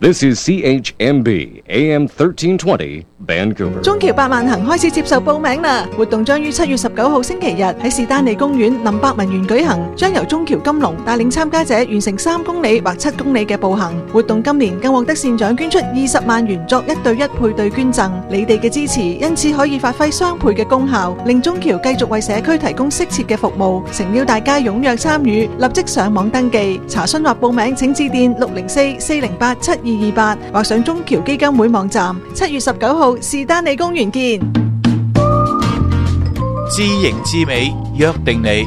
This is CHMB AM 1320 Vancouver。 中橋百萬行開始接受報名啦！活動將於7月19號星期日喺士丹利公園林百文園舉行，將由中橋金龍帶領參加者完成3公里或7公里嘅步行。活動今年更獲得善長捐出20萬元作1對1配對捐贈。你哋嘅支持因此可以發揮雙倍嘅功效，令中橋繼續為社區提供適切嘅服務。誠邀大家踴躍參與，立即上網登記查詢或報名，請致電604-408-7228或上中橋基金會網站。7月19號士丹利公園見。 知型知美，約定你。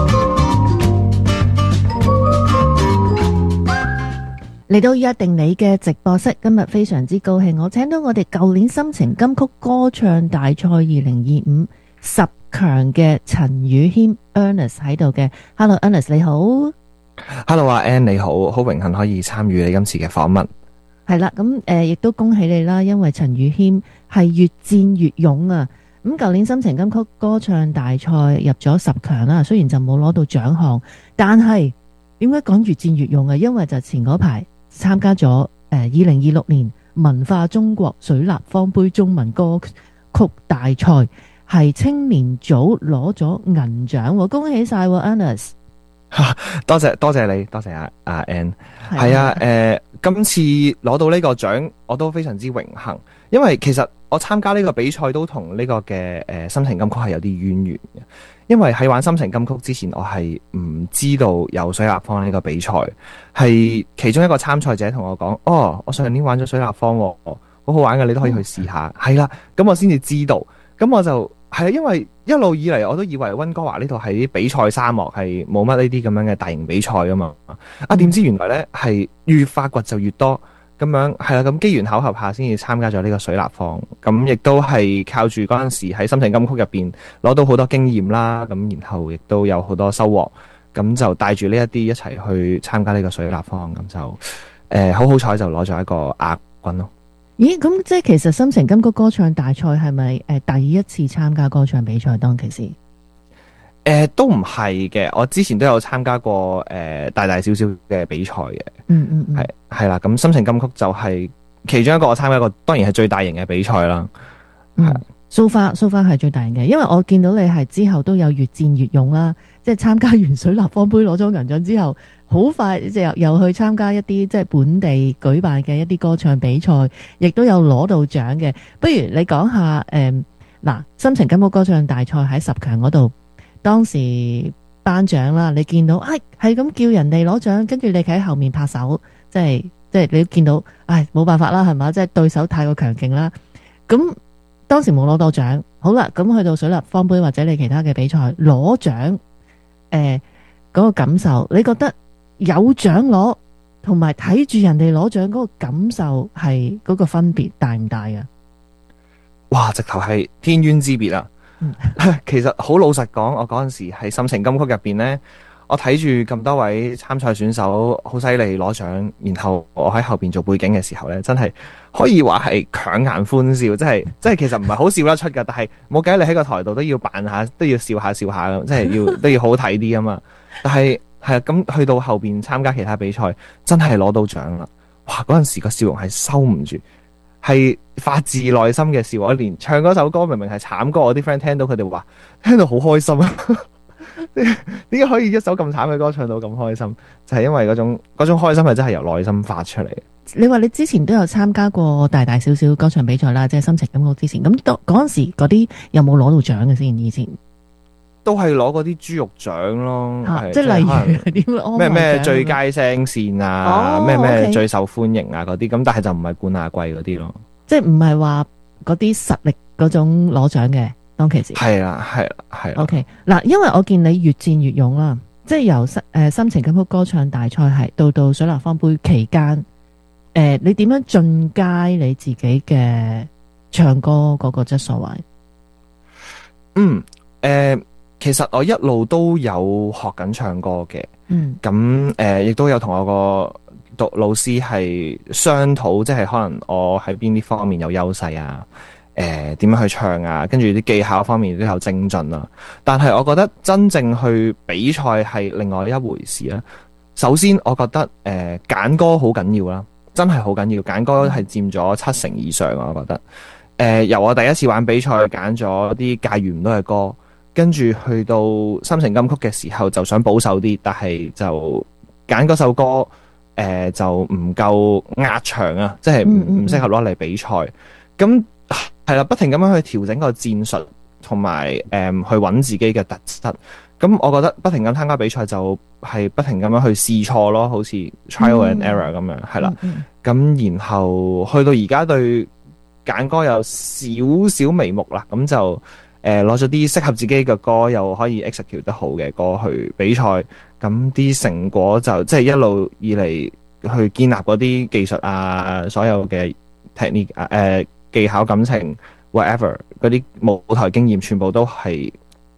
嚟到約定你嘅直播室，今日非常之高興，我請到我哋舊年心情金曲歌唱大賽2025 10強嘅陳宇謙 Ernest 喺度嘅。Hello Ernest 你好。 Hello 阿 Ann 你好，好榮幸可以參與你今次嘅訪問。 係啦，咁亦都恭喜你啦，因為陳宇謙係越戰越勇啊！咁舊年心情金曲歌唱大賽入咗10強啦，雖然就冇攞到獎項，但係點解講越戰越勇啊？因為就前嗰排參加咗2026年文化中國水立方杯中文歌曲大賽，係青年組攞咗銀獎，恭喜晒 Ernest！ 多謝你，多謝阿 Ann。係啊，今次攞到呢個獎，我都非常之榮幸，因為其實我參加呢個比賽都同呢個嘅心情金曲係有啲淵源嘅。因為喺玩心情金曲之前，我係唔知道有水立方呢個比賽，係其中一個參賽者同我講，哦，我上年玩咗水立方，好好玩嘅，你都可以去試下。係啦，咁我先至知道，咁我就係因為一路以嚟我都以為溫哥華呢度係啲比賽沙漠，係冇乜呢啲咁樣嘅大型比賽噶嘛。點知原來呢係越發掘就越多，咁樣係啦。咁機緣巧合下先至參加咗呢個水立方，咁亦都係靠住嗰陣時喺心情金曲入邊攞到好多經驗啦，咁然後亦都有好多收穫，咁就帶住呢一啲一齊去參加呢個水立方，咁就好彩就攞咗一個亞軍咯。 咦，咁即係其實心情金曲歌唱大賽係咪第一次參加歌唱比賽當其時？ 都唔係嘅，我之前都有參加過大大小小嘅比賽嘅。係啦，咁心情金曲就係其中一個我參加過，當然係最大型嘅比賽啦。 So far 係最大型嘅，因為我見到你係之後都有越戰越勇啦，即係參加完水立方杯攞咗銀獎之後，好快即係又去參加一啲即係本地舉辦嘅一啲歌唱比賽，亦都有攞到獎嘅。不如你講下心情金曲歌唱大賽喺10強嗰度，當時頒獎啦，你見到係咁叫人哋攞獎，跟住你企喺後面拍手，即係你都見到，冇辦法啦，係嘛？即係對手太過強勁啦。咁當時冇攞到獎，好啦，咁去到水立方杯或者你其他嘅比賽攞獎，嗰個感受，你覺得有獎攞同埋睇住人哋攞獎嗰個感受係嗰個分別大唔大啊？ 哇，直頭係天淵之別啊！其實好老實講，我嗰陣時喺心情金曲入邊呢，我睇住咁多位參賽選手好犀利攞獎，然後我喺後邊做背景嘅時候呢，真係可以話係強顏歡笑，即係其實唔係好笑得出噶，但係冇計，你喺個台度都要扮下，都要笑下咁，即係都要好睇啲啊嘛。但係係啊，咁去到後邊參加其他比賽，真係攞到獎啦！哇，嗰陣時個笑容係收唔住，係發自內心嘅笑。我連唱嗰首歌明明係慘歌，我啲 friend 聽到佢哋話聽到好開心啊！點解可以一首咁慘嘅歌唱到咁開心？就係因為嗰種開心係真係由內心發出嚟。 你話你之前都有參加過大大小小歌唱比賽啦，即係心情金曲之前，咁嗰陣時嗰啲有冇攞到獎嘅先？以前都係攞嗰啲豬肉獎咯， 即係例如點咩最佳聲線啊，咩最受歡迎啊嗰啲，咁但係就唔係冠亞季嗰啲咯，即係唔係話嗰啲實力嗰種攞獎嘅當其時。 係啦。 OK， 嗱，因為我見你越戰越勇啦，即係由心情金曲歌唱大賽係到水立方杯期間，你點樣進階你自己嘅唱歌嗰個質素位？ 其實我一路都有學緊唱歌嘅，咁亦都有同我個老師係商討，即係可能我喺邊啲方面有優勢啊，點樣去唱啊，跟住啲技巧方面都有精進啦。但係我覺得真正去比賽係另外一回事啦。首先我覺得揀歌好緊要啦， 真係好緊要，揀歌係佔咗70%以上啊，我覺得。由我第一次玩比賽揀咗啲駕馭唔到嘅歌，跟住去到心情金曲嘅時候就想保守啲，但係就揀嗰首歌就唔夠壓場啊，即係唔適合攞嚟比賽。咁係啦，不停咁樣去調整個戰術，同埋去揾自己嘅特質。咁我覺得不停咁參加比賽就係不停咁樣去試錯咯，好似 trial and error 咁樣，係啦。咁然後去到而家對揀歌有少少眉目啦，咁就攞咗啲適合自己嘅歌，又可以 execute 得好嘅歌去比賽。咁啲成果就即係一路以嚟去建立嗰啲技術啊，所有嘅 technique 技巧、感情 whatever 嗰啲舞台經驗，全部都係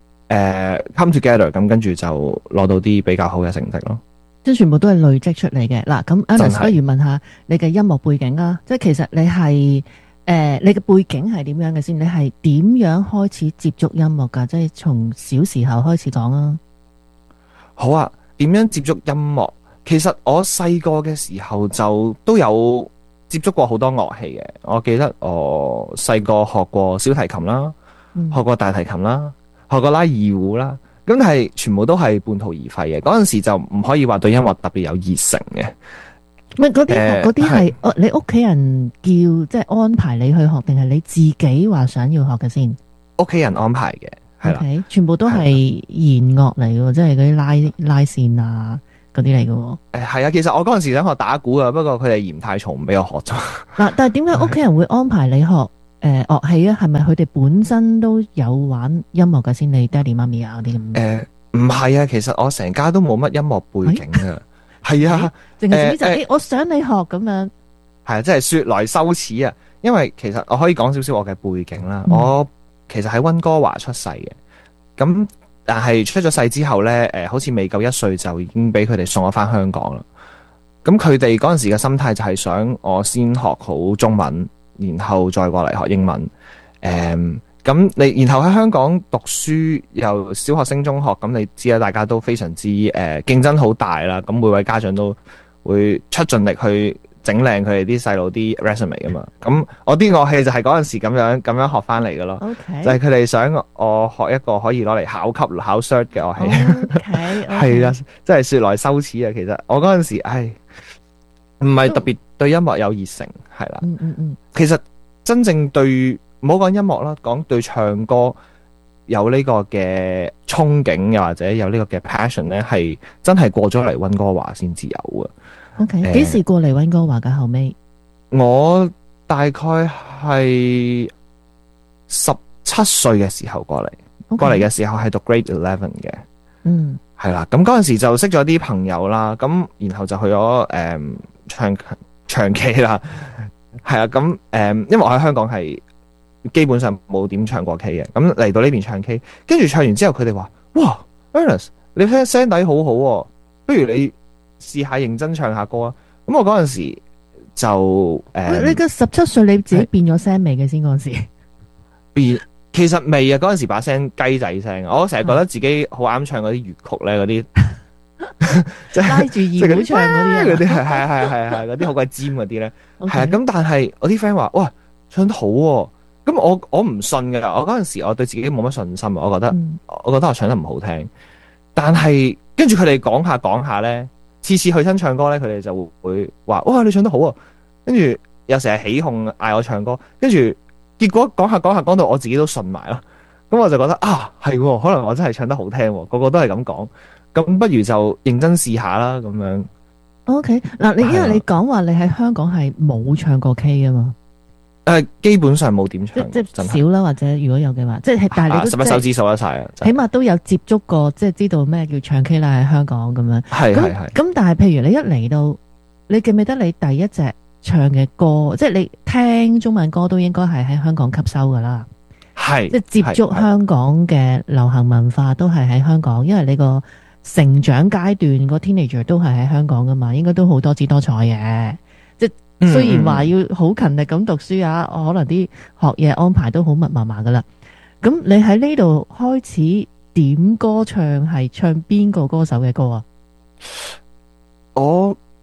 come together， 咁跟住就攞到啲比較好嘅成績咯。 即係全部都係累積出嚟嘅。嗱，咁 Ernest 不如問下你嘅音樂背景啊，即係其實你係你嘅背景係點樣嘅先？你係點樣開始接觸音樂㗎？即係從小時候開始講啊。 好啊，點樣接觸音樂？其實我細個嘅時候就都有接觸過好多樂器嘅。我記得我細個學過小提琴啦，學過大提琴啦，學過拉二胡啦。咁係全部都係半途而廢嘅。嗰陣時就唔可以話對音樂特別有熱誠嘅。 唔係嗰啲係你屋企人叫即係安排你去學，定係你自己話想要學嘅先？屋企人安排嘅，係啦。 Okay，全部都係弦樂嚟嘅，即係嗰啲拉線啊嗰啲嚟嘅。 係啊，其實我嗰陣時想學打鼓啊，不過佢哋嫌太重，唔俾我學咗。 嗱，但係點解屋企人會安排你學樂器啊？係咪佢哋本身都有玩音樂嘅先？你爹哋媽咪啊嗰啲咁？ 唔係啊，其實我成家都冇乜音樂背景啊。係啊， 淨係就我想你學咁樣。 係啊，即係說來羞恥啊！因為其實我可以講少少我嘅背景啦。我其實喺溫哥華出世嘅，咁但係出咗世之後呢，好似未夠1歲就已經俾佢哋送咗翻香港啦。咁佢哋嗰陣時嘅心態就係想我先學好中文，然後再過嚟學英文。咁你然後喺香港讀書，由小學升中學，咁你知啦，大家都非常之競爭好大啦。咁每位家長都會出盡力去整靚佢哋啲細路啲 resume 噶嘛。咁我啲樂器就係嗰陣時咁樣學翻嚟嘅咯。 Okay。 就係佢哋想我學一個可以攞嚟考級考 cert 嘅樂器。係啊，真係說來羞恥啊！其實我嗰陣時，唔係特別對音樂有熱誠，係啦。其實真正對。唔好講音樂啦，講對唱歌有呢個嘅憧憬，又或者有呢個嘅 passion 咧，係真係過咗嚟溫哥華先至有嘅。 OK，幾時過嚟溫哥華㗎？後尾我大概係17歲嘅時候過嚟，過嚟嘅時候係讀 Grade 11嘅。係啦，咁嗰陣時就識咗啲朋友啦，咁然後就去咗唱 K 啦。係啊，咁因為我喺香港係基本上冇點唱過 K 嘅，咁嚟到呢邊唱 K， 跟住唱完之後佢哋話：哇 Ernest 你聽聲底好好喎，不如你試下認真唱下歌啊！咁我嗰陣時就你嘅17歲你自己變咗聲未嘅先嗰陣時？ 變，其實未啊！嗰陣時把聲雞仔聲，我成日覺得自己好啱唱嗰啲粵曲咧，嗰啲即係拉住二胡唱嗰啲，係嗰啲好鬼尖嗰啲咧，係啊！咁但係我啲 friend 話：哇，唱得好喎！咁我唔信㗎，我嗰陣時我對自己冇乜信心，我覺得我唱得唔好聽。但係跟住佢哋講下咧，次次去親唱歌咧，佢哋就會話：哇，你唱得好啊！跟住又成日起哄嗌我唱歌，跟住結果講下講到我自己都信埋咯。咁我就覺得係，可能我真係唱得好聽，個個都係咁講。咁不如就認真試下啦，咁樣。OK， 嗱， 因為你講話你喺香港係冇唱過 K 啊嘛。 基本上冇點唱， 即係少啦，或者如果有嘅話，即係但係你都 11手指數得晒啊！ 起碼都有接觸過，即係知道咩叫唱 K 啦，喺香港咁樣。係。咁但係譬如你一嚟到，你記唔記得你第一隻唱嘅歌？即係你聽中文歌都應該係喺香港吸收噶啦。係。即係接觸香港嘅流行文化都係喺香港，因為你個成長階段個 teenager 都係喺香港噶嘛，應該都好多姿多彩嘅。雖然話要好勤力咁讀書啊，可能啲學嘢安排都好密麻麻噶啦。咁你喺呢度開始點歌唱，係唱邊個歌手嘅歌啊？ 我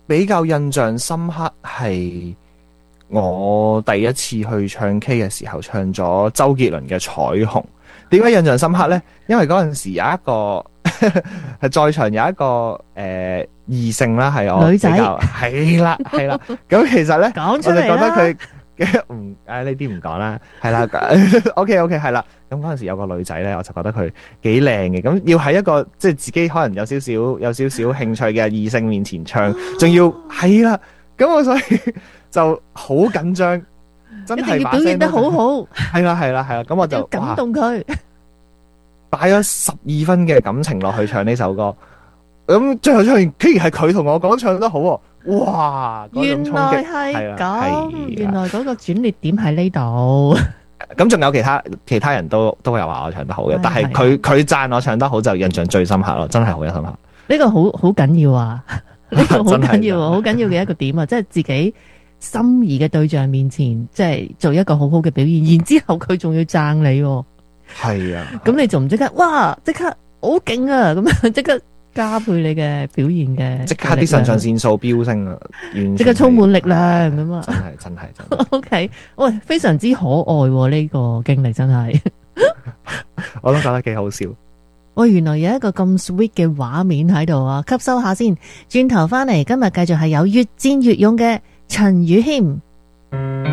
比較印象深刻係我第一次去唱 K 嘅時候，唱咗周杰倫嘅《彩虹》。點解印象深刻咧？因為嗰陣時有一個係在場有一個異性啦，係我女仔， 係啦。咁其實咧， 講出嚟啦， 我就覺得佢唔呢啲唔講啦，係啦，OK 係啦。咁嗰陣時有個女仔咧，我就覺得佢幾靚嘅。咁要喺一個即係自己可能有少少興趣嘅異性面前唱，仲要係啦。咁我所以就好緊張，真係一定要表現得好好。 係啦。咁我就要感動佢， 擺咗12分嘅感情落去唱呢首歌。咁最後唱完，竟然係佢同我講唱得好喎！哇！ 原來係咁，原來嗰個轉捩點喺呢度。 咁仲有其他人都有話我唱得好嘅，但係佢讚我唱得好就印象最深刻咯，真係好深刻。 呢個好緊要啊！呢個好緊要，好緊要嘅一個點啊！即係自己心儀嘅對象面前，即係做一個好好嘅表現，然之後佢仲要讚你。 係啊， 咁你仲唔即刻？哇！即刻好勁啊！咁即刻加倍你嘅表現嘅， 即刻啲腎上腺素飆升啊！ 即刻充滿力量咁啊！ 真係。 OK， 喂，非常之可愛呢個經歷，真係我都覺得幾好笑。 喂，原來有一個咁 sweet 嘅畫面喺度啊！吸收下先，轉頭翻嚟，今日繼續係有越戰越勇嘅陳宇謙。